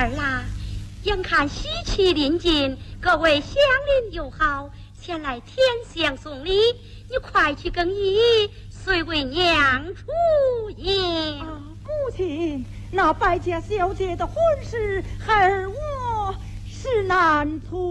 儿啦，眼看喜气临近，各位乡邻友好前来天香送礼，你快去更衣，随为娘出迎。 母亲，那白家小姐的婚事，孩儿我是难处。